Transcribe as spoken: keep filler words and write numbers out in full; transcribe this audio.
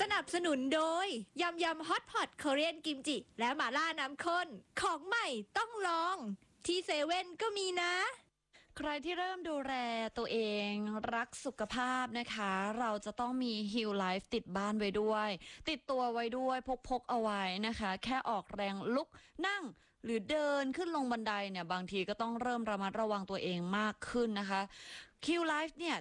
สนับสนุนโดยยำยำฮอตพอตคอเรียนกิมจิและหม่าล่าน้ำข้นของใหม่ต้องลองที่เซเว่นก็มีนะใครที่เริ่มดูแลตัวเองรักสุขภาพนะคะเราจะต้องมีฮิลไลฟ์ติดบ้านไว้ด้วยติดตัวไว้ด้วยพกพกเอาไว้นะคะแค่ออกแรงลุกนั่งหรือเดินขึ้นลงบันไดเนี่ยบางทีก็ต้องเริ่มระมัดระวังตัวเองมากขึ้นนะคะฮิลไลฟ์เนี่ย